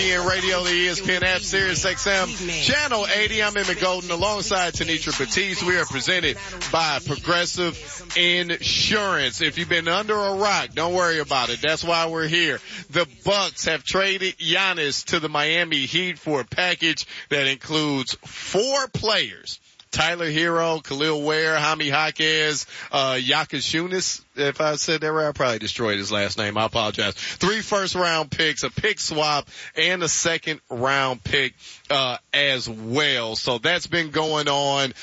ESPN Radio, the ESPN app, Sirius XM, Channel 80. I'm Emmett Golden alongside Tanitra Batiste. We are presented by Progressive Insurance. If you've been under a rock, don't worry about it. That's why we're here. The Bucks have traded Giannis to the Miami Heat for a package that includes 4 players. Tyler Hero, Khalil Ware, Jaime Jaquez, Yakashunis. If I said that right, I probably destroyed his last name. I apologize. 3 first-round picks, a pick swap, and a second-round pick as well. So that's been going on.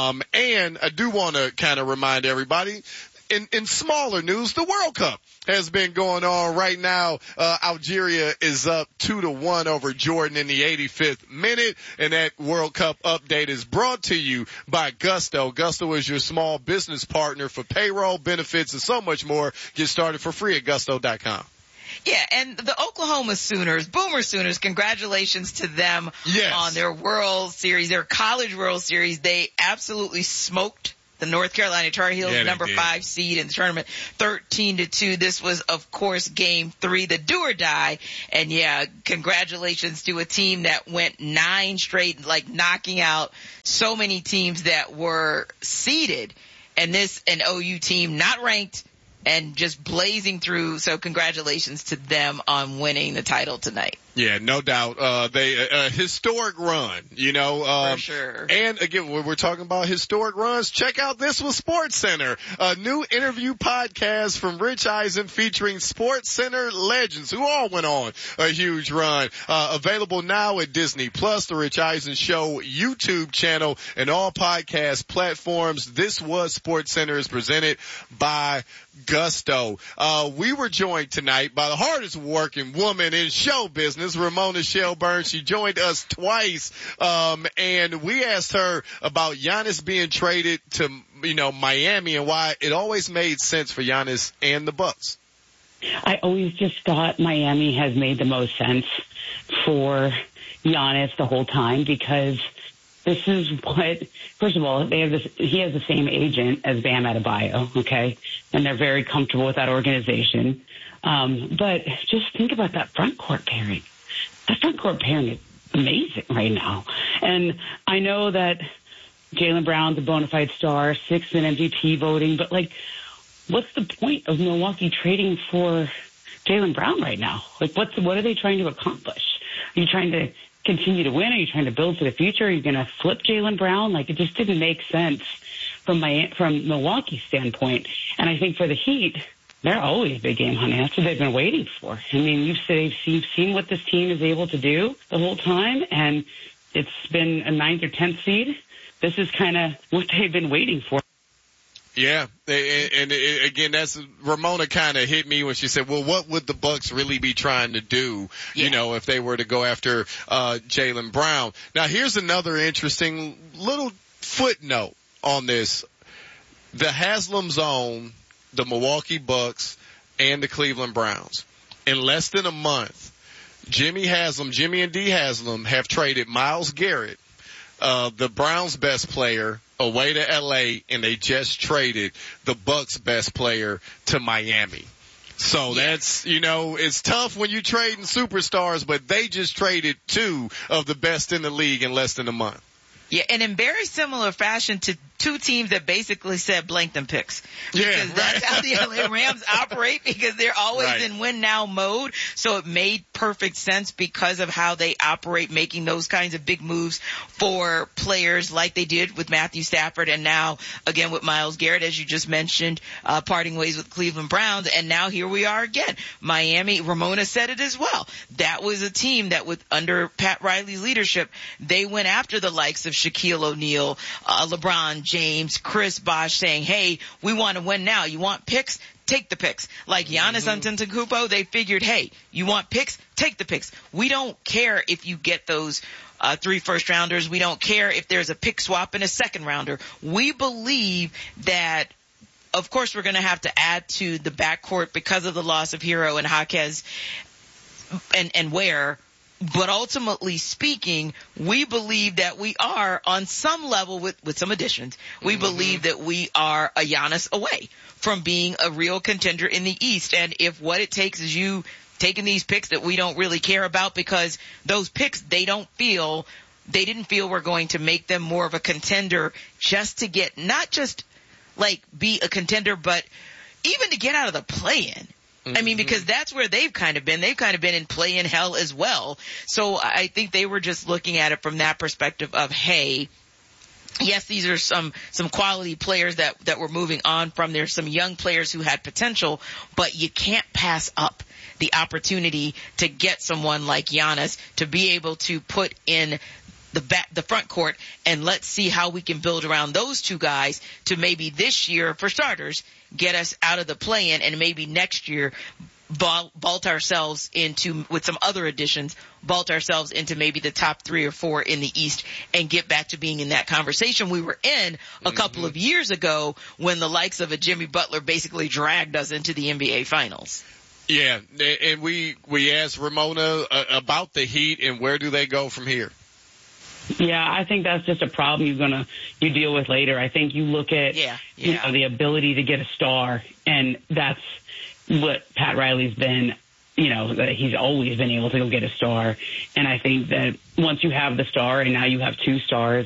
And I do want to kind of remind everybody, in smaller news, the World Cup has been going on right now. Algeria is up 2-1 over Jordan in the 85th minute, and that World Cup update is brought to you by Gusto. Gusto is your small business partner for payroll, benefits, and so much more. Get started for free at gusto.com. Yeah, and the Oklahoma Sooners, Boomer Sooners, congratulations to them on their World Series, their College World Series. They absolutely smoked the North Carolina Tar Heels, number 5 seed in the tournament, 13-2. This was, of course, game 3, the do or die. And congratulations to a team that went 9 straight, like knocking out so many teams that were seeded. And this, an OU team not ranked and just blazing through. So congratulations to them on winning the title tonight. Yeah, no doubt. A historic run, for sure. And again, when we're talking about historic runs, check out This Was Sports Center, a new interview podcast from Rich Eisen featuring Sports Center legends who all went on a huge run. Available now at Disney Plus, the Rich Eisen Show YouTube channel, and all podcast platforms. This Was Sports Center is presented by Gusto. We were joined tonight by the hardest working woman in show business, Ramona Shelburne. She joined us twice, and we asked her about Giannis being traded to, Miami and why it always made sense for Giannis and the Bucks. I always just thought Miami has made the most sense for Giannis the whole time because this is what, first of all, he has the same agent as Bam Adebayo, okay? And they're very comfortable with that organization. But just think about that front court pairing. That front court pairing is amazing right now. And I know that Jaylen Brown's a bona fide star, 6th in MVP voting, but what's the point of Milwaukee trading for Jaylen Brown right now? What are they trying to accomplish? Are you trying to continue to win? Are you trying to build for the future? Are you going to flip Jaylen Brown? It just didn't make sense from Milwaukee's standpoint. And I think for the Heat, they're always big game hunting. That's what they've been waiting for. I mean, you've seen what this team is able to do the whole time, and it's been a 9th or 10th seed. This is kind of what they've been waiting for. Yeah, and again, that's Ramona kind of hit me when she said, well, what would the Bucks really be trying to do, if they were to go after Jaylen Brown? Now, here's another interesting little footnote on this. The Haslam Zone, the Milwaukee Bucks, and the Cleveland Browns. In less than a month, Jimmy and Dee Haslam have traded Myles Garrett, the Browns' best player, away to L.A., and they just traded the Bucks' best player to Miami. So that's, it's tough when you're trading superstars, but they just traded 2 of the best in the league in less than a month. Yeah, and in very similar fashion to 2 teams that basically said blank them picks. Because that's how the LA Rams operate, because they're always in win now mode. So it made perfect sense because of how they operate, making those kinds of big moves for players like they did with Matthew Stafford, and now again with Myles Garrett, as you just mentioned, parting ways with Cleveland Browns. And now here we are again. Miami, Ramona said it as well. That was a team that under Pat Riley's leadership, they went after the likes of Shaquille O'Neal, LeBron James, Chris Bosh, saying, hey, we want to win now. You want picks? Take the picks. Like Giannis Antetokounmpo, they figured, hey, you want picks? Take the picks. We don't care if you get those 3 first-rounders. We don't care if there's a pick swap and a second-rounder. We believe that, of course, we're going to have to add to the backcourt because of the loss of Hero and Jaquez and Ware. But ultimately speaking, we believe that we are on some level with some additions. We believe that we are a Giannis away from being a real contender in the East. And if what it takes is you taking these picks that we don't really care about because those picks, they didn't feel we're going to make them more of a contender just to get, not just like be a contender, but even to get out of the play-in. I mean, because that's where they've kind of been. They've kind of been in play-in hell as well. So I think they were just looking at it from that perspective of, hey, yes, these are some quality players that were moving on from there, some young players who had potential, but you can't pass up the opportunity to get someone like Giannis to be able to put in the front court, and let's see how we can build around those two guys to maybe this year, for starters, get us out of the play-in, and maybe next year vault ourselves into, with some other additions, vault ourselves into maybe the top 3 or 4 in the East and get back to being in that conversation we were in a couple of years ago when the likes of a Jimmy Butler basically dragged us into the NBA Finals. Yeah, and we asked Ramona about the Heat and where do they go from here. Yeah, I think that's just a problem you deal with later. I think you look at you know, the ability to get a star, and that's what Pat Riley's been. You know, that he's always been able to go get a star, and I think that once you have the star, and now you have 2 stars,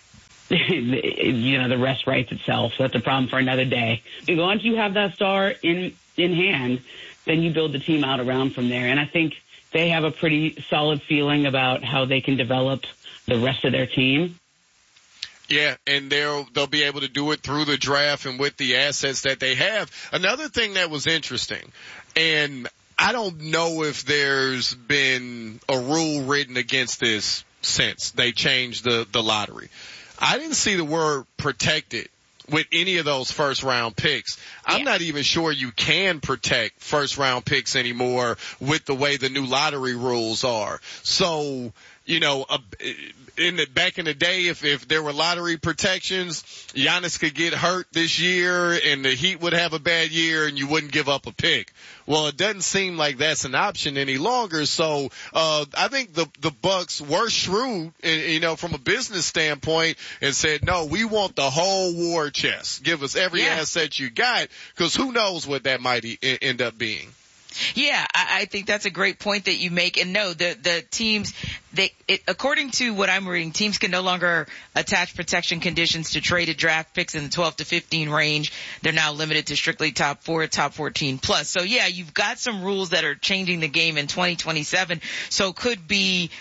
you know, the rest writes itself. So that's a problem for another day. Once you have that star in hand, then you build the team out around from there, and I think they have a pretty solid feeling about how they can develop the rest of their team. Yeah, and they'll be able to do it through the draft and with the assets that they have. Another thing that was interesting, and I don't know if there's been a rule written against this since they changed the lottery. I didn't see the word protected with any of those first round picks. I'm not even sure you can protect first round picks anymore with the way the new lottery rules are. So, you know, back in the day, if there were lottery protections, Giannis could get hurt this year and the Heat would have a bad year and you wouldn't give up a pick. Well, it doesn't seem like that's an option any longer. So, I think the Bucks were shrewd, you know, from a business standpoint and said, no, we want the whole war chest. Give us every asset you got, because who knows what that might end up being. Yeah, I think that's a great point that you make. And no, the teams, according to what I'm reading, teams can no longer attach protection conditions to traded draft picks in the 12 to 15 range. They're now limited to strictly top 4, top 14 plus. So yeah, you've got some rules that are changing the game in 2027. So could be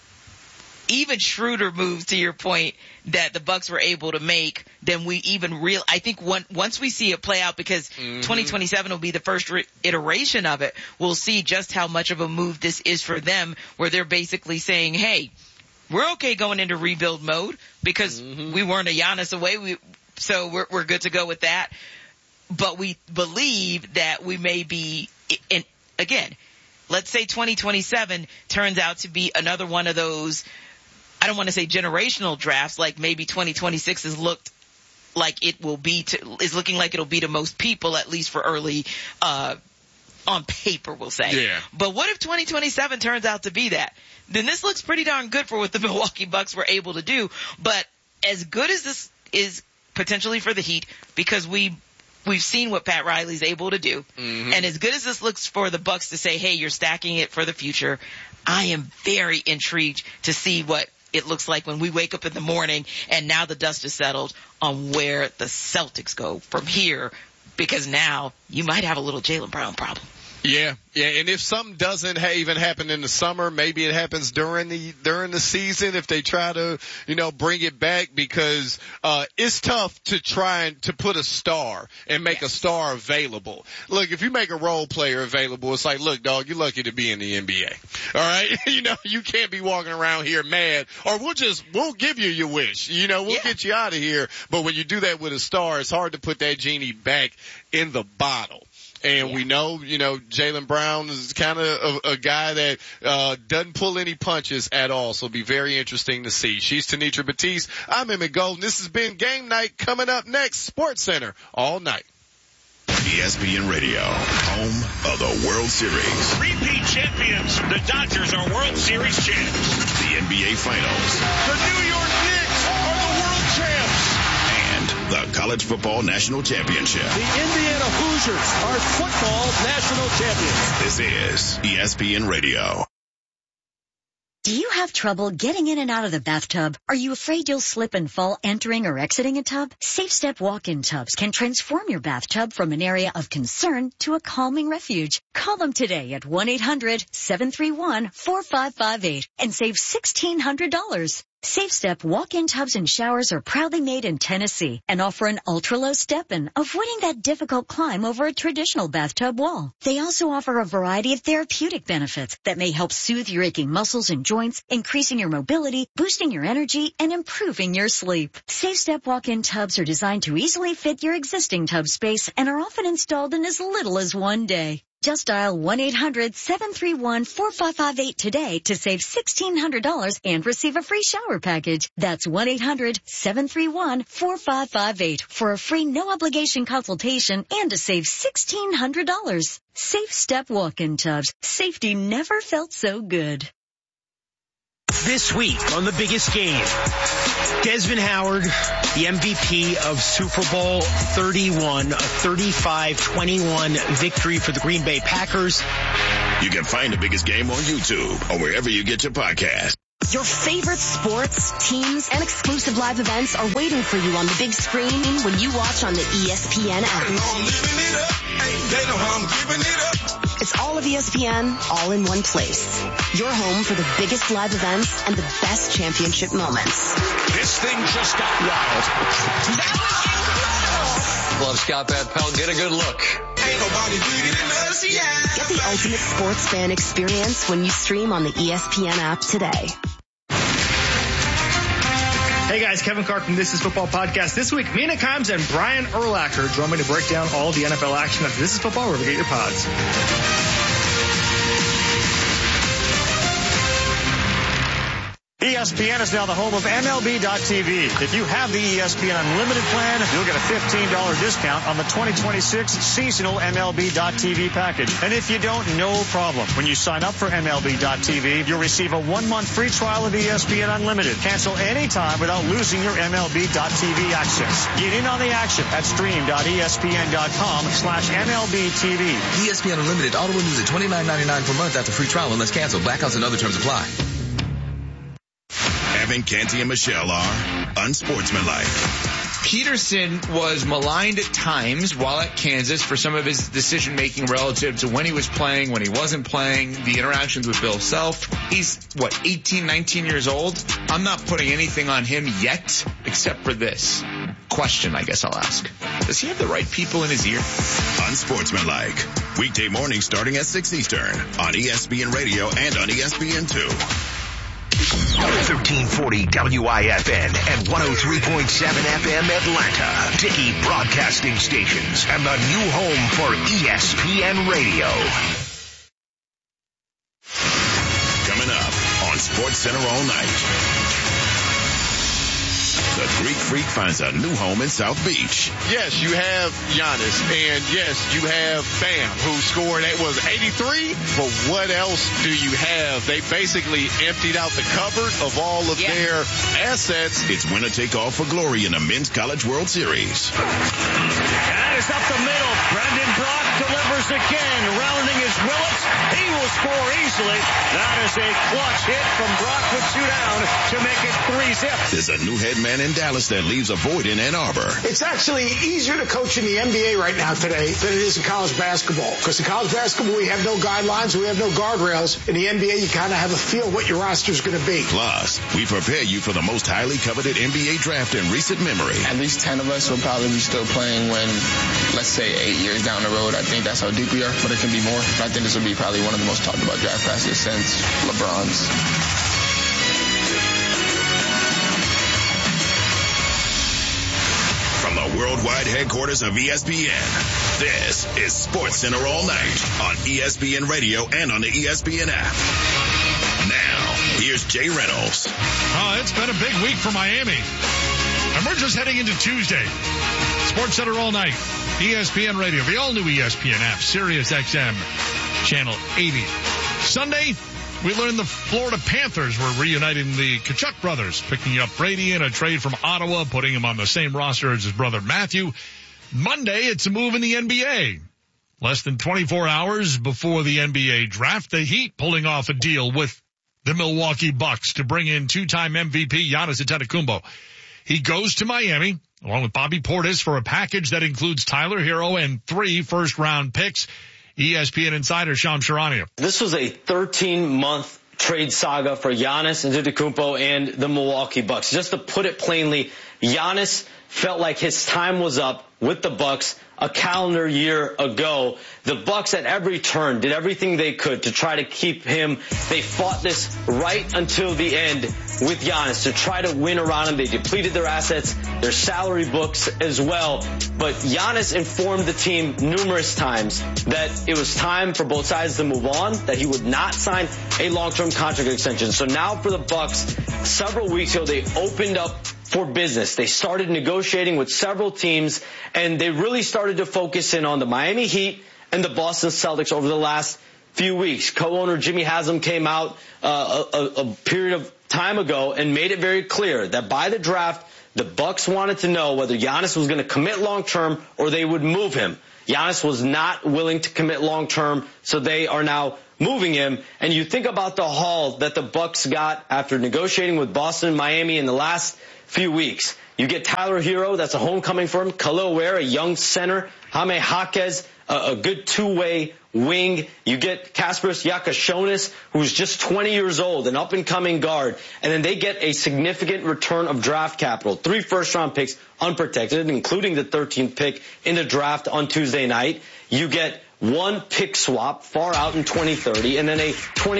even shrewder moves, to your point, that the Bucks were able to make than we even I think once we see it play out, because 2027 will be the first iteration of it, we'll see just how much of a move this is for them, where they're basically saying, hey, we're okay going into rebuild mode because we weren't a Giannis away. So we're good to go with that. But we believe that we may be, and again, let's say 2027 turns out to be another one of those, I don't want to say generational drafts, like maybe 2026 is looking like it'll be to most people, at least for early, on paper, we'll say. Yeah. But what if 2027 turns out to be that? Then this looks pretty darn good for what the Milwaukee Bucks were able to do. But as good as this is potentially for the Heat, because we've seen what Pat Riley's able to do, and as good as this looks for the Bucks to say, hey, you're stacking it for the future, I am very intrigued to see what it looks like when we wake up in the morning and now the dust is settled on where the Celtics go from here, because now you might have a little Jaylen Brown problem. Yeah, and if something doesn't even happen in the summer, maybe it happens during the season if they try to, you know, bring it back, because it's tough to try and to put a star and make a star available. Look, if you make a role player available, it's like, look, dog, you're lucky to be in the NBA. All right, you know, you can't be walking around here mad, or we'll give you your wish. You know, we'll get you out of here. But when you do that with a star, it's hard to put that genie back in the bottle. And we know, you know, Jaylen Brown is kind of a guy that doesn't pull any punches at all. So it'll be very interesting to see. She's Tenitra Batiste. I'm Emmett Golden. This has been Game Night. Coming up next, Sports Center all night. ESPN Radio, home of the World Series. Repeat champions. The Dodgers are World Series champs. The NBA Finals. The New York Knicks are the world champs. And the College Football National Championship. The Indiana Hoosiers are football national champions. This is ESPN Radio. Do you have trouble getting in and out of the bathtub? Are you afraid you'll slip and fall entering or exiting a tub? Safe Step walk-in tubs can transform your bathtub from an area of concern to a calming refuge. Call them today at 1-800-731-4558 and save $1,600. Safe Step walk-in tubs and showers are proudly made in Tennessee and offer an ultra-low step-in, avoiding that difficult climb over a traditional bathtub wall. They also offer a variety of therapeutic benefits that may help soothe your aching muscles and joints, increasing your mobility, boosting your energy, and improving your sleep. Safe Step walk-in tubs are designed to easily fit your existing tub space and are often installed in as little as one day. Just dial 1-800-731-4558 today to save $1,600 and receive a free shower package. That's 1-800-731-4558 for a free no-obligation consultation and to save $1,600. Safe Step walk-in tubs. Safety never felt so good. This week on The Biggest Game, Desmond Howard, the MVP of Super Bowl 31, a 35-21 victory for the Green Bay Packers. You can find The Biggest Game on YouTube or wherever you get your podcast. Your favorite sports, teams, and exclusive live events are waiting for you on the big screen when you watch on the ESPN app. It's all of ESPN, all in one place. Your home for the biggest live events and the best championship moments. This thing just got wild. Love Scott Van Pelt. Get a good look. Ain't nobody beating us yet. Get the ultimate sports fan experience when you stream on the ESPN app today. Hey guys, Kevin Clark from This Is Football Podcast. This week, Mina Kimes and Brian Urlacher join me to break down all the NFL action after This Is Football, wherever you get your pods. ESPN is now the home of MLB.tv. If you have the ESPN Unlimited plan, you'll get a $15 discount on the 2026 seasonal MLB.tv package. And if you don't, no problem. When you sign up for MLB.tv, you'll receive a 1-month free trial of ESPN Unlimited. Cancel anytime without losing your MLB.tv access. Get in on the action at stream.espn.com/MLBTV. ESPN Unlimited auto renews at $29.99 per month after free trial unless canceled. Blackouts and other terms apply. Evan, Canty, and Michelle are unsportsmanlike. Peterson was maligned at times while at Kansas for some of his decision-making relative to when he was playing, when he wasn't playing, the interactions with Bill Self. He's, 18, 19 years old? I'm not putting anything on him yet, except for this question, I guess I'll ask. Does he have the right people in his ear? Unsportsmanlike. Weekday mornings starting at 6 Eastern on ESPN Radio and on ESPN2. 1340 WIFN and 103.7 FM Atlanta. Dickey Broadcasting Stations and the new home for ESPN Radio. Coming up on SportsCenter all night. The Greek Freak finds a new home in South Beach. Yes, you have Giannis, and yes, you have Bam, who scored, it was 83, but what else do you have? They basically emptied out the cupboard of all of their assets. It's winner take all for glory in the Men's College World Series. That is up the middle. Brendan Brock delivers again. Rounding is Willis. He will score easily. That is a clutch hit from Brock with 2 down to make it 3-zip. There's a new head man in Dallas that leaves a void in Ann Arbor. It's actually easier to coach in the NBA right now today than it is in college basketball. Because in college basketball, we have no guidelines, we have no guardrails. In the NBA, you kind of have a feel what your roster is going to be. Plus, we prepare you for the most highly coveted NBA draft in recent memory. At least 10 of us will probably be still playing when, let's say, 8 years down the road. I think that's how deep we are, but it can be more. I think this will be probably one of the most talked about draft classes since LeBron's. From the worldwide headquarters of ESPN, this is SportsCenter all night on ESPN Radio and on the ESPN app. Now, here's Jay Reynolds. It's been a big week for Miami. And we're just heading into Tuesday. SportsCenter all night. ESPN Radio, the all-new ESPN app, Sirius XM, channel 80. Sunday, We learned the Florida Panthers were reuniting the Tkachuk brothers, picking up Brady in a trade from Ottawa, putting him on the same roster as his brother Matthew. Monday, it's a move in the NBA. Less than 24 hours before the NBA draft, the Heat pulling off a deal with the Milwaukee Bucks to bring in two-time MVP Giannis Antetokounmpo. He goes to Miami, along with Bobby Portis, for a package that includes Tyler Hero and 3 first-round picks. ESPN insider Shams Charania. This was a 13-month trade saga for Giannis Antetokounmpo and the Milwaukee Bucks. Just to put it plainly, Giannis felt like his time was up with the Bucks a calendar year ago. The Bucks at every turn did everything they could to try to keep him. They fought this right until the end with Giannis to try to win around him. They depleted their assets, their salary books as well. But Giannis informed the team numerous times that it was time for both sides to move on, that he would not sign a long-term contract extension. So now for the Bucks, several weeks ago, they opened up for business. They started negotiating with several teams, and they really started to focus in on the Miami Heat and the Boston Celtics over the last few weeks. Co-owner Jimmy Haslam came out a period of time ago and made it very clear that by the draft, the Bucks wanted to know whether Giannis was going to commit long-term or they would move him. Giannis was not willing to commit long-term, so they are now moving him. And you think about the haul that the Bucks got after negotiating with Boston and Miami in the last few weeks. You get Tyler Hero, that's a homecoming for him. Khalil Ware, a young center. Jaime Jaquez, a good two-way wing. You get Kasparas Yakashonis, who's just 20 years old, an up-and-coming guard. And then they get a significant return of draft capital. 3 first-round picks unprotected, including the 13th pick in the draft on Tuesday night. You get 1 pick swap far out in 2030, and then a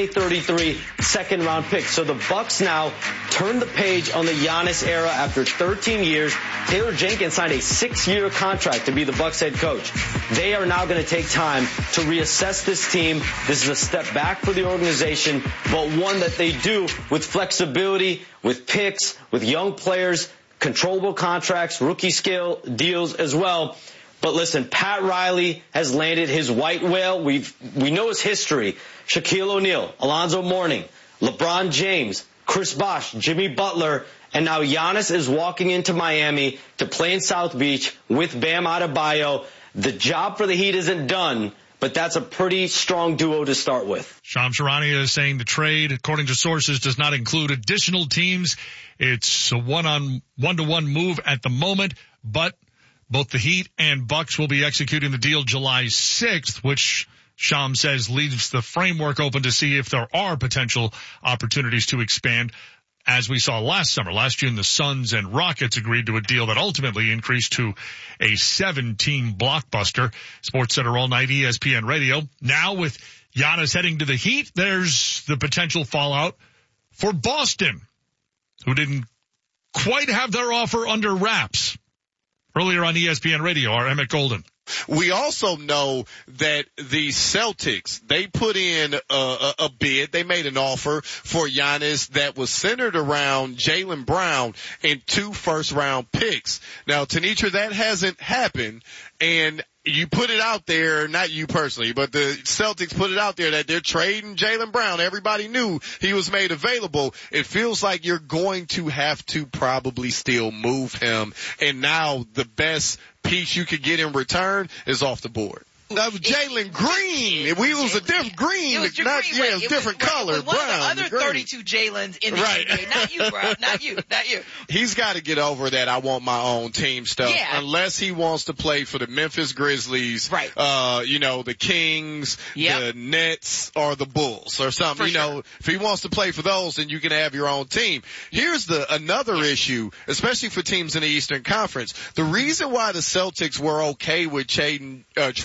2033 second-round pick. So the Bucks now turn the page on the Giannis era after 13 years. Taylor Jenkins signed a 6-year contract to be the Bucks head coach. They are now going to take time to reassess this team. This is a step back for the organization, but one that they do with flexibility, with picks, with young players, controllable contracts, rookie scale deals as well. But listen, Pat Riley has landed his white whale. We know his history. Shaquille O'Neal, Alonzo Mourning, LeBron James, Chris Bosh, Jimmy Butler, and now Giannis is walking into Miami to play in South Beach with Bam Adebayo. The job for the Heat isn't done, but that's a pretty strong duo to start with. Shams Charania is saying the trade, according to sources, does not include additional teams. It's a one-to-one move at the moment, but both the Heat and Bucks will be executing the deal July 6th, which Shams says leaves the framework open to see if there are potential opportunities to expand. As we saw last summer, last June, the Suns and Rockets agreed to a deal that ultimately increased to a 7-team blockbuster. SportsCenter All Night, ESPN Radio. Now with Giannis heading to the Heat, there's the potential fallout for Boston, who didn't quite have their offer under wraps. Earlier on ESPN Radio, our Emmett Golden. We also know that the Celtics, they put in a bid. They made an offer for Giannis that was centered around Jaylen Brown and 2 first-round picks. Now, Tanitra, that hasn't happened, and you put it out there, not you personally, but the Celtics put it out there that they're trading Jaylen Brown. Everybody knew he was made available. It feels like you're going to have to probably still move him. And now the best piece you could get in return is off the board. That was Jalen Green. We was a different green. It was different color. It was one of the other 32 Jalen's in the NBA. Not you, bro. Not you. He's got to get over that I want my own team stuff. Yeah. Unless he wants to play for the Memphis Grizzlies, right. The Kings, the Nets, or the Bulls or something. If he wants to play for those, then you can have your own team. Here's another issue, especially for teams in the Eastern Conference. The reason why the Celtics were okay with trading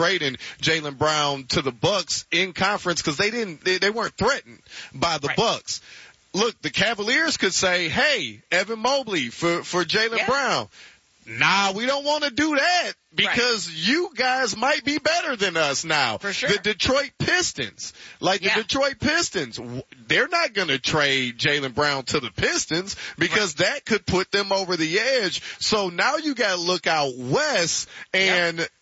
Jaylen Brown to the Bucks in conference, because they weren't threatened by the Bucks. Look, the Cavaliers could say, hey, Evan Mobley for Jaylen Brown. Nah, we don't want to do that because you guys might be better than us now. For sure. The Detroit Pistons, Detroit Pistons, they're not going to trade Jaylen Brown to the Pistons because that could put them over the edge. So now you got to look out west and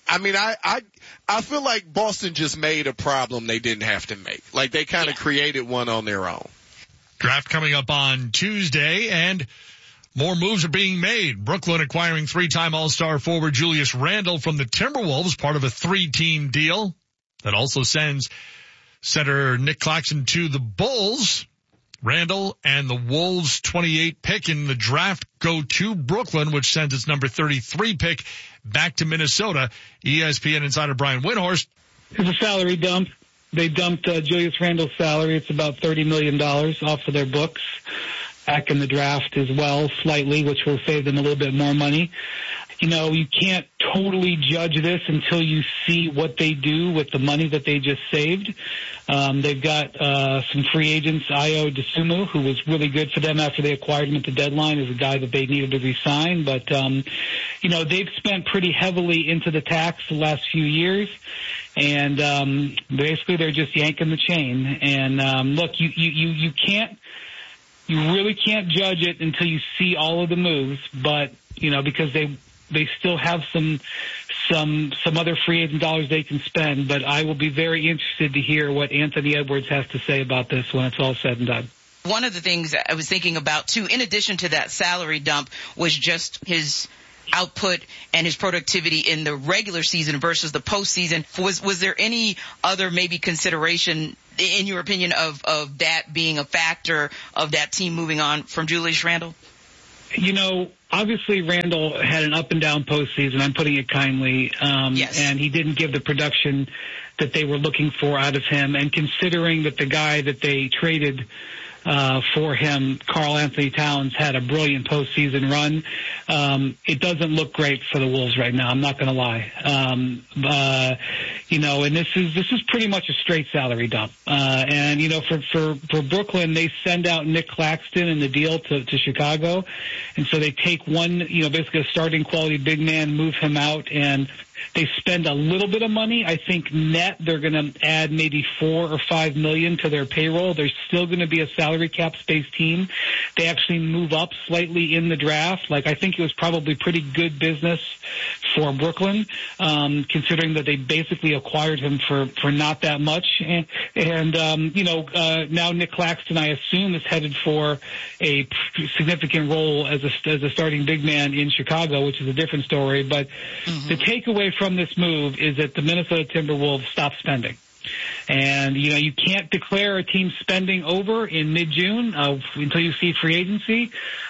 I mean, I feel like Boston just made a problem they didn't have to make. Like they kind of created one on their own. Draft coming up on Tuesday, and more moves are being made. Brooklyn acquiring 3-time All-Star forward Julius Randle from the Timberwolves, part of a 3-team deal that also sends center Nick Claxton to the Bulls. Randle and the Wolves' 28 pick in the draft go to Brooklyn, which sends its number 33 pick back to Minnesota. ESPN insider Brian Windhorst. It's a salary dump. They dumped Julius Randle's salary. It's about $30 million off of their books back in the draft as well, slightly, which will save them a little bit more money. You know, you can't totally judge this until you see what they do with the money that they just saved. They've got some free agents. Ayo Dosunmu, who was really good for them after they acquired him at the deadline, is a guy that they needed to re-sign. But, you know, they've spent pretty heavily into the tax the last few years. And basically they're just yanking the chain. And look, you can't, you really can't judge it until you see all of the moves. But, you know, because they still have some other free agent dollars they can spend, but I will be very interested to hear what Anthony Edwards has to say about this when it's all said and done. One of the things I was thinking about, too, in addition to that salary dump, was just his output and his productivity in the regular season versus the postseason. Was there any other maybe consideration, in your opinion, of that being a factor of that team moving on from Julius Randle? You know, obviously Randle had an up and down postseason. I'm putting it kindly. Yes. And he didn't give the production that they were looking for out of him. And considering that the guy that they traded for him, Karl Anthony Towns, had a brilliant postseason run, it doesn't look great for the Wolves right now. I'm not going to lie. You know, and this is pretty much a straight salary dump. And you know, for Brooklyn, they send out Nick Claxton in the deal to Chicago, and so they take one, you know, basically a starting quality big man, move him out, and they spend a little bit of money. I think net they're going to add maybe $4 or $5 million to their payroll. They're still going to be a salary cap space team. They actually move up slightly in the draft. Like, I think it was probably pretty good business for Brooklyn, considering that they basically acquired him for not that much. And you know, now Nick Claxton, I assume, is headed for a significant role as a starting big man in Chicago, which is a different story. But the takeaway from this move is that the Minnesota Timberwolves stopped spending. And, you know, you can't declare a team spending over in mid-June until you see free agency.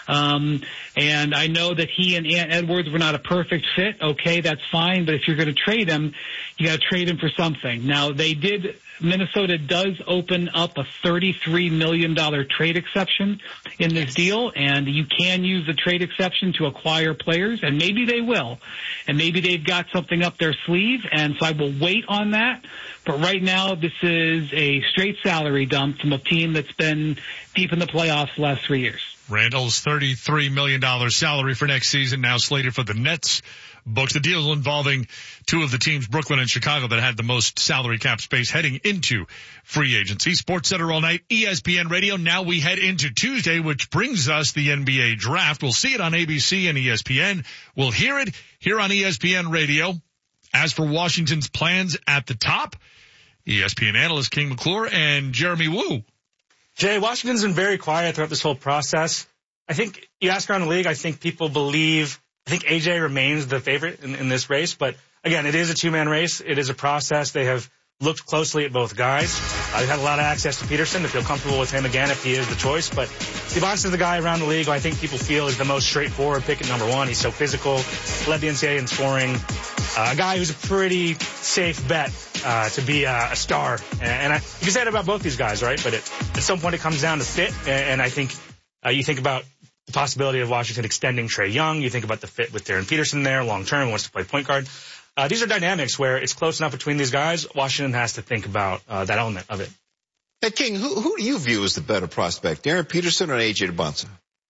And I know that he and Edwards were not a perfect fit. Okay, that's fine. But if you're going to trade him, you got to trade him for something. Now, Minnesota does open up a $33 million trade exception in this deal, and you can use the trade exception to acquire players, and maybe they will. And maybe they've got something up their sleeve, and so I will wait on that. But right now, this is a straight salary dump from a team that's been deep in the playoffs the last 3 years. Randle's $33 million salary for next season now slated for the Nets books. The deal involving two of the teams, Brooklyn and Chicago, that had the most salary cap space heading into free agency. Sports Center all night, ESPN Radio. Now we head into Tuesday, which brings us the NBA draft. We'll see it on ABC and ESPN. We'll hear it here on ESPN Radio. As for Washington's plans at the top, ESPN analyst King McClure and Jeremy Woo. Jay, Washington's been very quiet throughout this whole process. I think you ask around the league, I think people believe, I think AJ remains the favorite in this race. But again, it is a two-man race. It is a process. They have looked closely at both guys. They've had a lot of access to Peterson to feel comfortable with him again if he is the choice. But Stevens is the guy around the league who I think people feel is the most straightforward pick at number one. He's so physical, led the NCAA in scoring. A guy who's a pretty safe bet to be a star. And you can say that about both these guys, right? But at some point it comes down to fit. And I think you think about the possibility of Washington extending Trae Young. You think about the fit with Darren Peterson there long term, wants to play point guard. These are dynamics where it's close enough between these guys. Washington has to think about that element of it. Hey, King, who do you view as the better prospect, Darren Peterson or AJ Debonsa?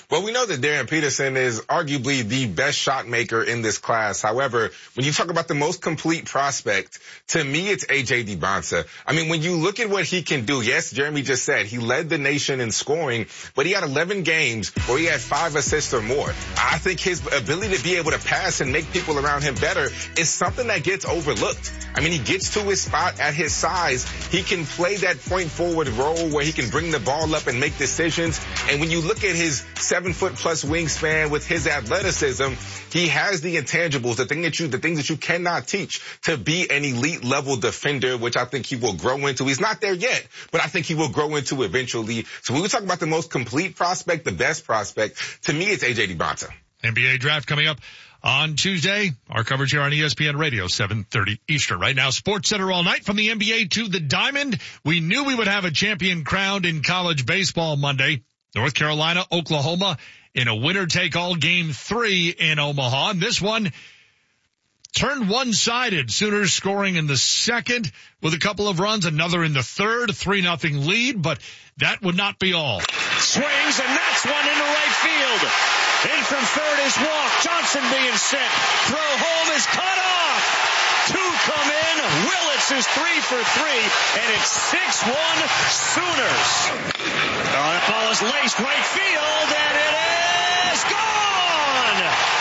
Well, we know that Darren Peterson is arguably the best shot maker in this class. However, when you talk about the most complete prospect, to me, it's A.J. Dybantsa. I mean, when you look at what he can do, yes, Jeremy just said he led the nation in scoring, but he had 11 games where he had 5 assists or more. I think his ability to be able to pass and make people around him better is something that gets overlooked. I mean, he gets to his spot at his size. He can play that point forward role where he can bring the ball up and make decisions. And when you look at his 7-foot-plus wingspan with his athleticism, he has the intangibles, the things that you cannot teach, to be an elite level defender, which I think he will grow into. He's not there yet, but I think he will grow into eventually. So when we talk about the most complete prospect, the best prospect, to me, it's A.J. Dybantsa. NBA draft coming up on Tuesday. Our coverage here on ESPN Radio, 7:30 Eastern. Right now, Sports Center all night from the NBA to the Diamond. We knew we would have a champion crowned in college baseball Monday. North Carolina, Oklahoma in a winner-take-all Game 3 in Omaha. And this one turned one-sided. Sooners scoring in the second with a couple of runs, another in the third, 3-0 lead, but that would not be all. Swings, and that's one into right field. In from third is Walk. Johnson being set. Throw home is cut off. 2 come in. Willits is 3 for 3, and it's 6-1 Sooners. That ball is laced right field, and it is gone.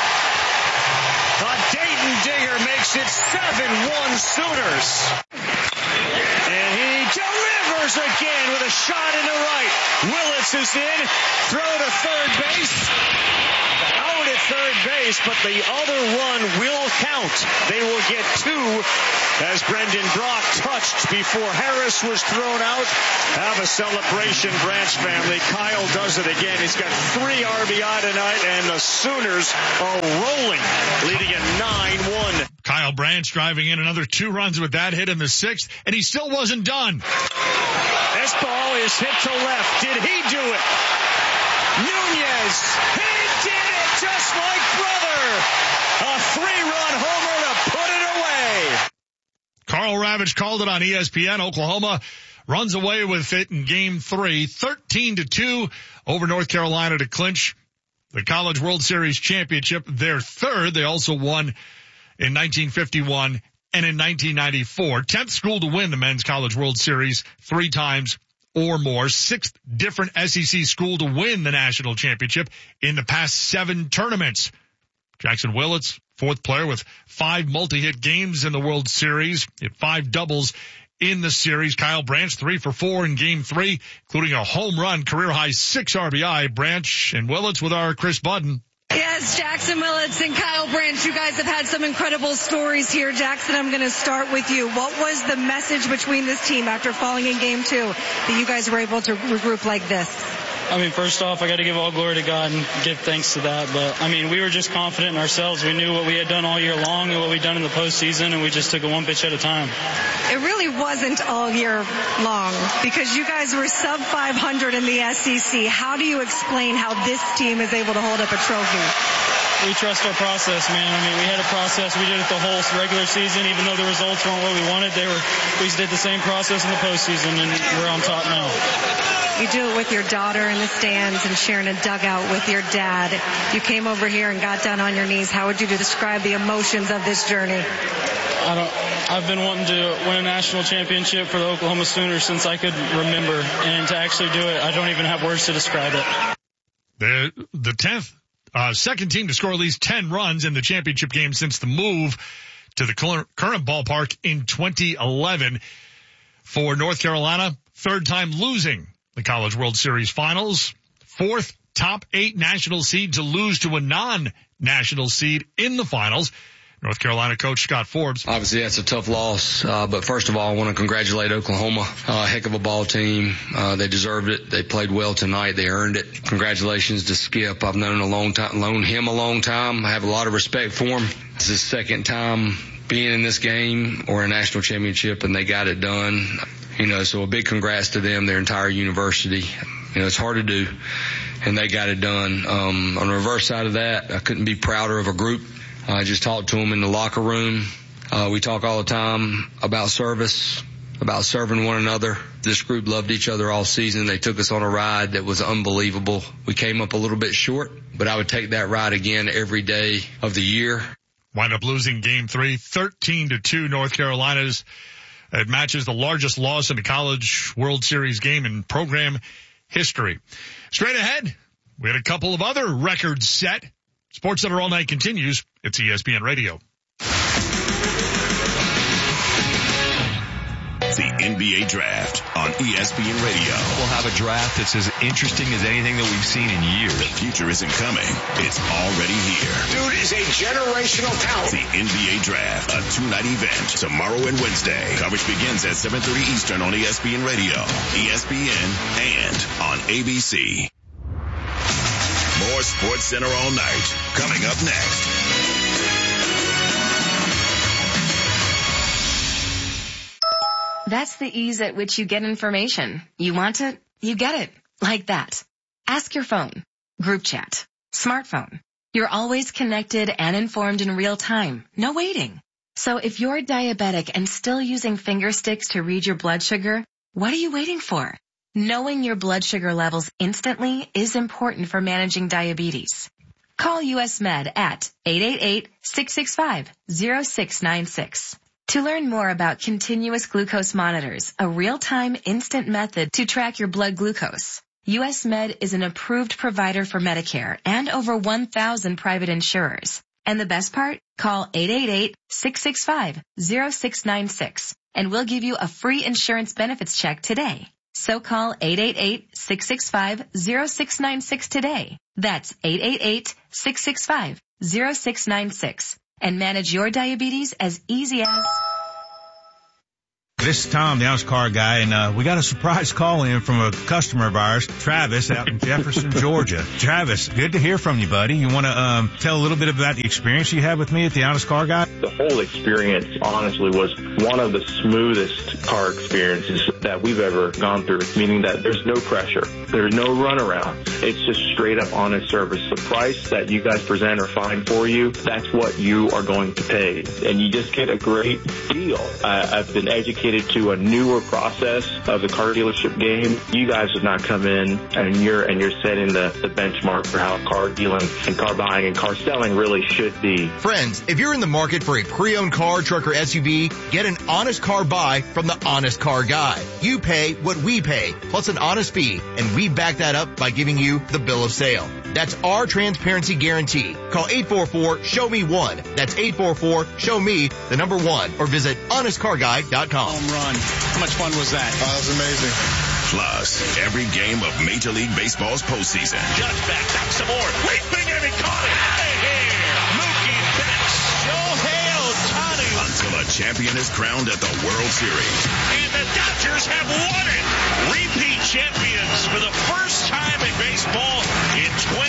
A Dayton Digger makes it 7-1 Sooners. And he delivers again with a shot in the right. Willits is in. Throw to third base. Out at third base, but the other run will count. They will get 2 as Brendan Brock touched before Harris was thrown out. Have a celebration, Branch family. Kyle does it again. He's got 3 RBI tonight, and the Sooners are rolling, leading at 9-1. Kyle Branch driving in another 2 runs with that hit in the 6th, and he still wasn't done. This ball is hit to left. Did he do it? Nunez, he did it just like brother. A 3-run homer to put it away. Carl Ravitch called it on ESPN. Oklahoma runs away with it in Game 3, 13-2 over North Carolina to clinch the College World Series championship. Their third. They also won in 1951 and in 1994. 10th school to win the Men's College World Series 3 times or more. 6th different SEC school to win the national championship in the past 7 tournaments. Jackson Willits, 4th player with 5 multi-hit games in the World Series, hit 5 doubles in the series. Kyle Branch, 3 for 4 in Game 3, including a home run, career-high 6 RBI. Branch and Willits with our Chris Budden. Yes, Jackson Willits and Kyle Branch, you guys have had some incredible stories here. Jackson, I'm going to start with you. What was the message between this team after falling in Game 2 that you guys were able to regroup like this? I mean, first off, I got to give all glory to God and give thanks to that. But, I mean, we were just confident in ourselves. We knew what we had done all year long and what we'd done in the postseason, and we just took it 1 pitch at a time. It really wasn't all year long because you guys were sub 500 in the SEC. How do you explain how this team is able to hold up a trophy? We trust our process, man. I mean, we had a process. We did it the whole regular season. Even though the results weren't what we wanted, we did the same process in the postseason, and we're on top now. You do it with your daughter in the stands and sharing a dugout with your dad. You came over here and got down on your knees. How would you describe the emotions of this journey? I've been wanting to win a national championship for the Oklahoma Sooners since I could remember, and to actually do it, I don't even have words to describe it. The 10th second team to score at least 10 runs in the championship game since the move to the current ballpark in 2011. For North Carolina, 3rd time losing the College World Series finals, 4th top 8 national seed to lose to a non-national seed in the finals. North Carolina coach Scott Forbes. Obviously, that's a tough loss. But first of all, I want to congratulate Oklahoma. Heck of a ball team. They deserved it. They played well tonight. They earned it. Congratulations to Skip. I've known him a long time. I have a lot of respect for him. It's his 2nd time being in this game or a national championship, and they got it done. So a big congrats to them, their entire university. It's hard to do, and they got it done. On the reverse side of that, I couldn't be prouder of a group. I just talked to them in the locker room. We talk all the time about service, about serving one another. This group loved each other all season. They took us on a ride that was unbelievable. We came up a little bit short, but I would take that ride again every day of the year. Wind up losing game 3, 13-2 North Carolina's. It matches the largest loss in a college World Series game in program history. Straight ahead, we had a couple of other records set. Sports Center All Night continues. It's ESPN Radio. The NBA Draft on ESPN Radio. We'll have a draft that's as interesting as anything that we've seen in years. The future isn't coming. It's already here. Dude is a generational talent. The NBA Draft, a 2-night event, tomorrow and Wednesday. Coverage begins at 7:30 Eastern on ESPN Radio, ESPN, and on ABC. More Sports Center All Night coming up next. That's the ease at which you get information. You want it, you get it. Like that. Ask your phone. Group chat. Smartphone. You're always connected and informed in real time. No waiting. So if you're diabetic and still using finger sticks to read your blood sugar, what are you waiting for? Knowing your blood sugar levels instantly is important for managing diabetes. Call US Med at 888-665-0696. To learn more about continuous glucose monitors, a real-time instant method to track your blood glucose, US Med is an approved provider for Medicare and over 1,000 private insurers. And the best part? Call 888-665-0696 and we'll give you a free insurance benefits check today. So call 888-665-0696 today. That's 888-665-0696. And manage your diabetes as easy as... This is Tom, the Honest Car Guy, and we got a surprise call in from a customer of ours, Travis, out in Jefferson, Georgia. Travis, good to hear from you, buddy. You want to tell a little bit about the experience you had with me at the Honest Car Guy? The whole experience, honestly, was one of the smoothest car experiences that we've ever gone through, meaning that there's no pressure. There's no runaround. It's just straight up honest service. The price that you guys present or find for you, that's what you are going to pay. And you just get a great deal. I've been educated to a newer process of the car dealership game. You guys have not come in and you're setting the benchmark for how car dealing and car buying and car selling really should be. Friends, if you're in the market for a pre-owned car, truck, or SUV, get an honest car buy from the Honest Car Guy. You pay what we pay, plus an honest fee, and we back that up by giving you the bill of sale. That's our transparency guarantee. Call 844-SHOW-ME-1. That's 844-SHOW-ME, the number 1, or visit honestcarguy.com. Home run. How much fun was that? Oh, that was amazing. Plus, every game of Major League Baseball's postseason. Judge back some more. Leaping and he caught it. Hey, Mookie Betts. Shohei Ohtani. Until a champion is crowned at the World Series. And the Dodgers have won it. Repeat champions for the first time in baseball in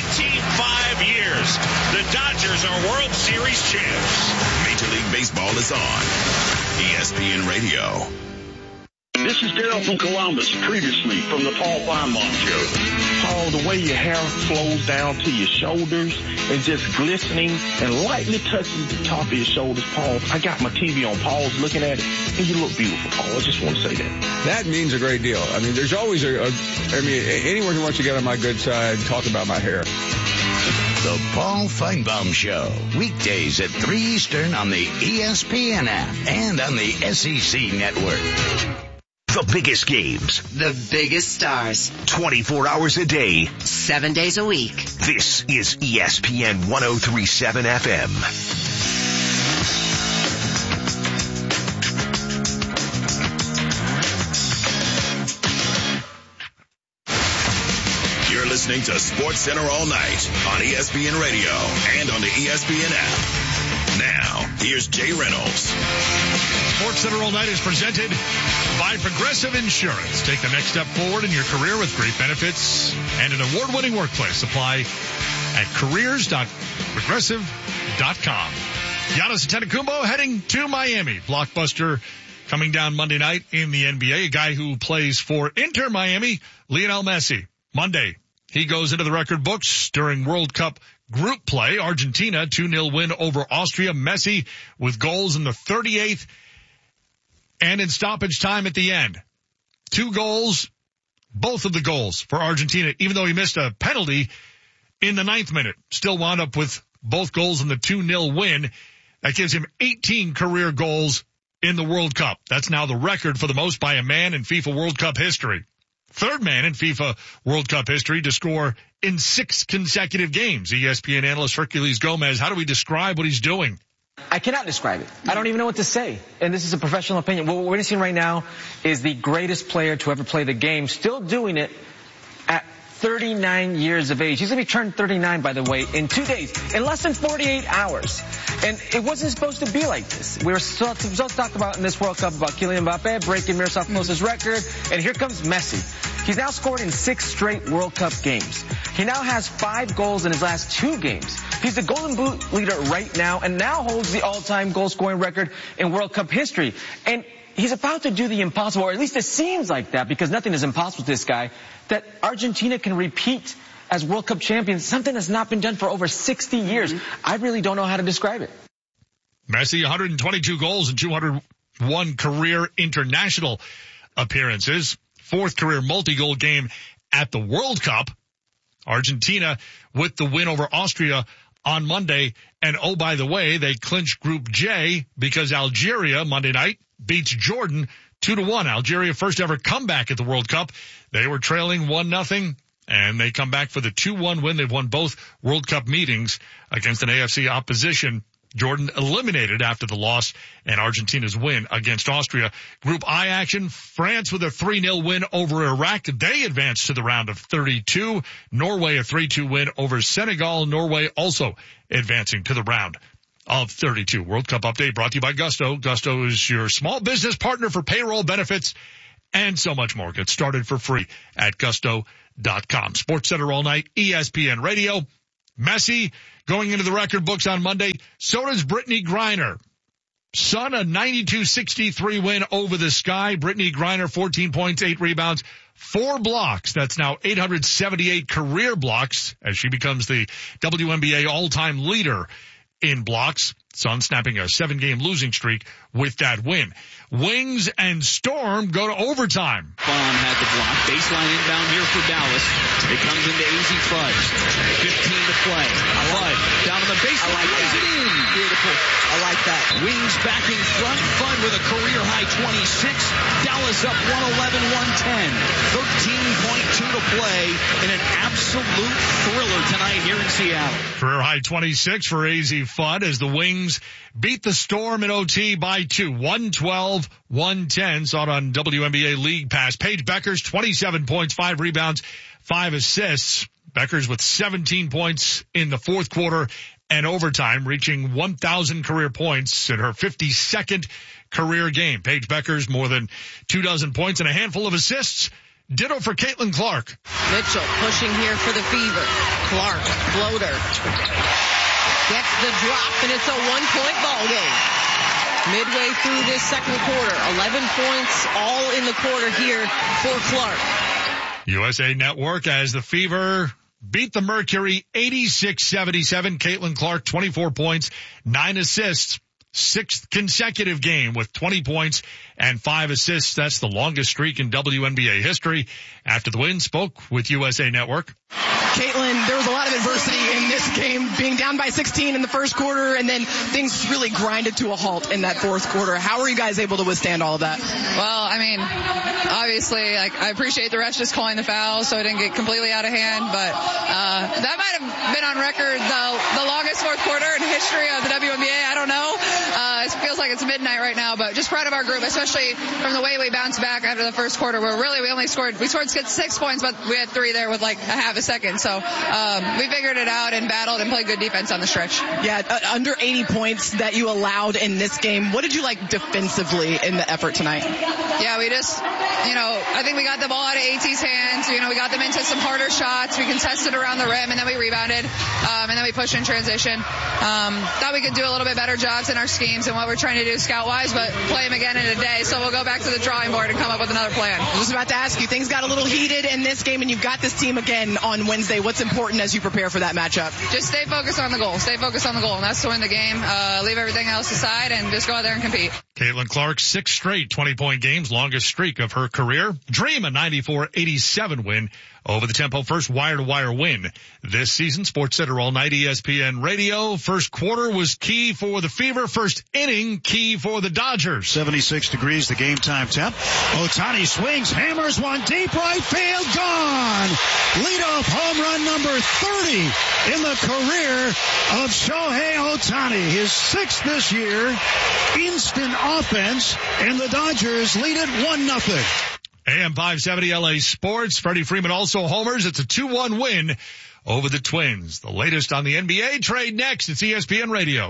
25 years. The Dodgers are World Series champs. Major League Baseball is on ESPN Radio. This is Daryl from Columbus, previously from the Paul Feinbaum Show. Paul, the way your hair flows down to your shoulders and just glistening and lightly touches the top of your shoulders, Paul. I got my TV on. Paul's looking at it, and you look beautiful, Paul. I just want to say that. That means a great deal. I mean, there's always anyone who wants to get on my good side, talk about my hair. The Paul Feinbaum Show, weekdays at 3 Eastern on the ESPN app and on the SEC network. The biggest games. The biggest stars. 24 hours a day. 7 days a week. This is ESPN 103.7 FM. You're listening to Sports Center All Night on ESPN Radio and on the ESPN app. Now, here's Jay Reynolds. Sports Center All Night is presented by Progressive Insurance. Take the next step forward in your career with great benefits and an award-winning workplace. Apply at careers.progressive.com. Giannis Antetokounmpo heading to Miami. Blockbuster coming down Monday night in the NBA. A guy who plays for Inter Miami, Lionel Messi. Monday, he goes into the record books during World Cup group play. Argentina, 2-0 win over Austria. Messi with goals in the 38th And in stoppage time at the end, 2 goals, both of the goals for Argentina, even though he missed a penalty in the 9th minute, still wound up with both goals in the 2-0 win. That gives him 18 career goals in the World Cup. That's now the record for the most by a man in FIFA World Cup history. 3rd man in FIFA World Cup history to score in 6 consecutive games. ESPN analyst Herculez Gomez, how do we describe what he's doing? I cannot describe it. I don't even know what to say. And this is a professional opinion. What we're witnessing right now is the greatest player to ever play the game, still doing it at 39 years of age. He's going to be turned 39, by the way, in 2 days, in less than 48 hours. And it wasn't supposed to be like this. We were so talked about in this World Cup about Kylian Mbappe breaking Miroslav Klose's record. And here comes Messi. He's now scored in 6 straight World Cup games. He now has 5 goals in his last 2 games. He's the Golden Boot leader right now and now holds the all-time goal-scoring record in World Cup history. And he's about to do the impossible, or at least it seems like that, because nothing is impossible with this guy, that Argentina can repeat as World Cup champions, something that's not been done for over 60 years. I really don't know how to describe it. Messi, 122 goals and 201 career international appearances. 4th career multi-goal game at the World Cup. Argentina with the win over Austria on Monday. And oh, by the way, they clinched Group J because Algeria Monday night beats Jordan 2-1. Algeria first ever comeback at the World Cup. They were trailing 1-0 and they come back for the 2-1 win. They've won both World Cup meetings against an AFC opposition. Jordan eliminated after the loss and Argentina's win against Austria. Group I action, France with a 3-0 win over Iraq. They advanced to the round of 32. Norway a 3-2 win over Senegal. Norway also advancing to the round of 32. World Cup update brought to you by Gusto. Gusto is your small business partner for payroll benefits and so much more. Get started for free at gusto.com. Sports Center all night, ESPN Radio. Messi going into the record books on Monday. So does Brittany Griner. Son, a 92-63 win over the Sky. Brittany Griner, 14 points, 8 rebounds, 4 blocks. That's now 878 career blocks as she becomes the WNBA all-time leader in blocks. Sun snapping a 7-game losing streak with that win. Wings and Storm go to overtime. Bond had the block. Baseline inbound here for Dallas. It comes into AZ Fudge. 15 to play. Flood down on the baseline. I like that. It in. Beautiful. I like that. Wings back in front. Fun with a career high 26. Dallas up 111-110. 13.2 to play in an absolute thriller tonight here in Seattle. Career high 26 for AZ Fudd as the Wings beat the Storm in OT by 2. 112-110. Saw it on WNBA League Pass. Paige Beckers, 27 points, 5 rebounds, 5 assists. Beckers with 17 points in the 4th quarter and overtime, reaching 1,000 career points in her 52nd career game. Paige Beckers, more than 24 points and a handful of assists. Ditto for Caitlin Clark. Mitchell pushing here for the Fever. Clark, floater. Gets the drop, and it's a 1-point ball game. Midway through this second quarter, 11 points all in the quarter here for Clark. USA Network as the Fever beat the Mercury 86-77. Caitlin Clark, 24 points, 9 assists. 6th consecutive game with 20 points and 5 assists. That's the longest streak in WNBA history. After the win, spoke with USA Network. Caitlin, there was a lot of adversity in this game, being down by 16 in the first quarter, and then things really grinded to a halt in that 4th quarter. How were you guys able to withstand all of that? Well, I mean, obviously, I appreciate the refs just calling the foul so it didn't get completely out of hand, but that might have been on record the longest 4th quarter in history of the WNBA. I don't know. It feels like it's midnight right now, but just proud of our group, especially from the way we bounced back after the first quarter, where really we scored 6 points, but we had 3 there with like a half a second. So we figured it out and battled and played good defense on the stretch. Yeah, under 80 points that you allowed in this game. What did you like defensively in the effort tonight? Yeah, we just, I think we got the ball out of AT's hands. We got them into some harder shots. We contested around the rim, and then we rebounded, and then we pushed in transition. Thought we could do a little bit better jobs in our schemes and what we're trying to do scout-wise, but play them again in a day. So we'll go back to the drawing board and come up with another plan. I was about to ask you, things got a little heated in this game, and you've got this team again on Wednesday. What's important as you prepare for that matchup? Just stay focused on the goal. Stay focused on the goal, and that's to win the game. Leave everything else aside and just go out there and compete. Caitlin Clark, 6 straight 20-point games, longest streak of her career. Dream a 94-87 win over the Tempo First wire-to-wire win this season. SportsCenter All Night, ESPN Radio. First quarter was key for the Fever. First inning, key for the Dodgers. 76 degrees, the game time temp. Ohtani swings, hammers one deep right field, gone. Leadoff home run number 30 in the career of Shohei Ohtani. His 6th this year. Instant offense, and the Dodgers lead it 1-0. AM 570 LA Sports. Freddie Freeman also homers. It's a 2-1 win over the Twins. The latest on the NBA trade next. It's ESPN Radio.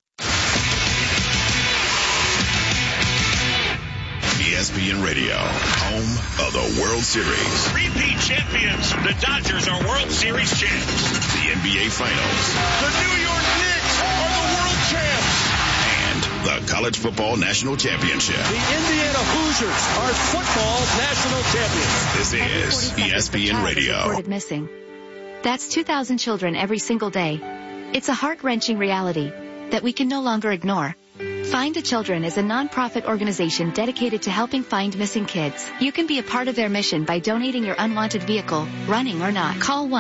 ESPN Radio, home of the World Series. Repeat champions. The Dodgers are World Series champs. The NBA Finals. The New York Knicks are the world champs. The College Football National Championship. The Indiana Hoosiers are football national champions. This is ESPN Radio. Reported missing. That's 2,000 children every single day. It's a heart-wrenching reality that we can no longer ignore. Find the Children is a non-profit organization dedicated to helping find missing kids. You can be a part of their mission by donating your unwanted vehicle, running or not. Call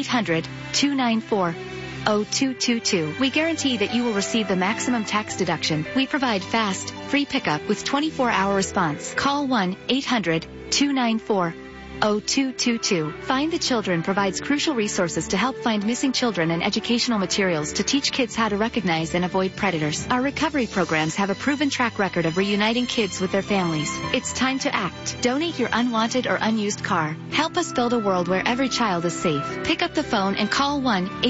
1-800-294-0222. We guarantee that you will receive the maximum tax deduction. We provide fast, free pickup with 24-hour response. Call 1-800-294-0222. Find the Children provides crucial resources to help find missing children and educational materials to teach kids how to recognize and avoid predators. Our recovery programs have a proven track record of reuniting kids with their families. It's time to act. Donate your unwanted or unused car. Help us build a world where every child is safe. Pick up the phone and call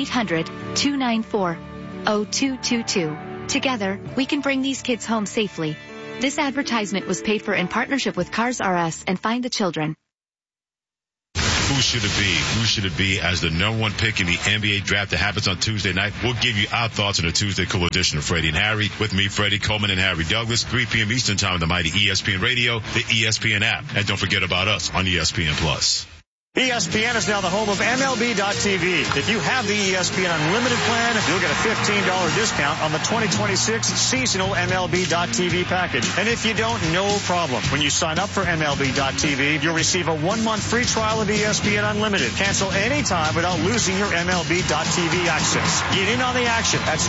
1-800-294-0222. Together, we can bring these kids home safely. This advertisement was paid for in partnership with Cars R Us and Find the Children. Who should it be? Who should it be as the number one pick in the NBA draft that happens on Tuesday night? We'll give you our thoughts on the Tuesday Cool edition of Freddie and Harry. With me, Freddie Coleman and Harry Douglas, 3 p.m. Eastern Time on the mighty ESPN Radio, the ESPN app. And don't forget about us on ESPN Plus. ESPN is now the home of MLB.TV. If you have the ESPN Unlimited plan, you'll get a $15 discount on the 2026 seasonal MLB.TV package. And if you don't, no problem. When you sign up for MLB.TV, you'll receive a 1-month free trial of ESPN Unlimited. Cancel anytime without losing your MLB.TV access. Get in on the action at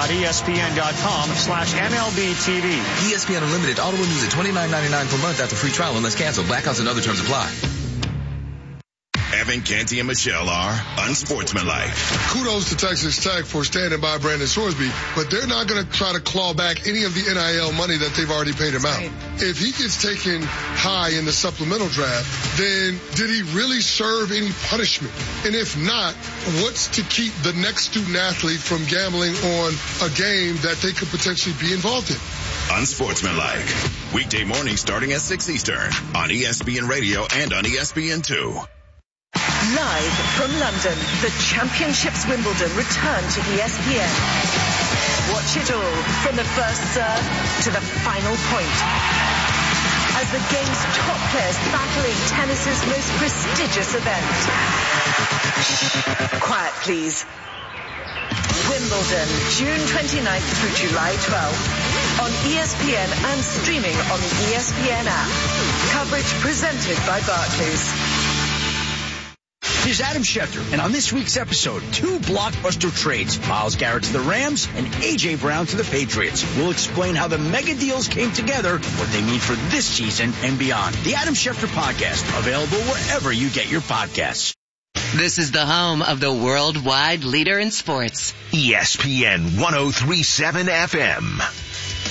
stream.espn.com/MLBTV. ESPN Unlimited auto renews at $29.99 per month after free trial unless canceled. Blackouts and other terms apply. Evan Canty and Michelle are unsportsmanlike. Kudos to Texas Tech for standing by Brandon Sorsby, but they're not going to try to claw back any of the NIL money that they've already paid him out. If he gets taken high in the supplemental draft, then did he really serve any punishment? And if not, what's to keep the next student athlete from gambling on a game that they could potentially be involved in? Unsportsmanlike. Weekday mornings starting at 6 Eastern on ESPN Radio and on ESPN2. Live from London, the Championships Wimbledon return to ESPN. Watch it all from the first serve to the final point. As the game's top players battle in tennis's most prestigious event. Quiet, please. Wimbledon, June 29th through July 12th. On ESPN and streaming on the ESPN app. Coverage presented by Barclays. Here's Adam Schefter, and on this week's episode, 2 blockbuster trades. Myles Garrett to the Rams and A.J. Brown to the Patriots. We'll explain how the mega deals came together and what they mean for this season and beyond. The Adam Schefter Podcast, available wherever you get your podcasts. This is the home of the worldwide leader in sports. ESPN 103.7 FM.